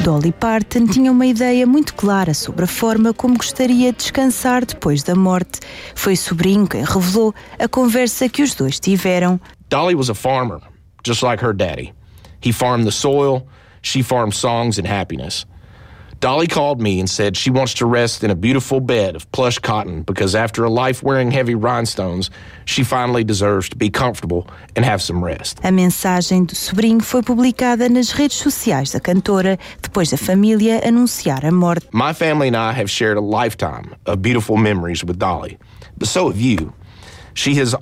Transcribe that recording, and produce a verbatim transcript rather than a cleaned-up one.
Dolly Parton tinha uma ideia muito clara sobre a forma como gostaria de descansar depois da morte. Foi o sobrinho quem revelou a conversa que os dois tiveram. Dolly was a farmer, just like her daddy. He farmed the soil, she farmed songs and happiness. Dolly called me and said she wants to rest in a beautiful bed of plush cotton because after a life wearing heavy rhinestones, she finally deserves to be comfortable and have some rest. A mensagem do sobrinho foi publicada nas redes sociais da cantora depois da família anunciar a morte. My family and I have shared a lifetime of beautiful memories with Dolly, but so have you. She has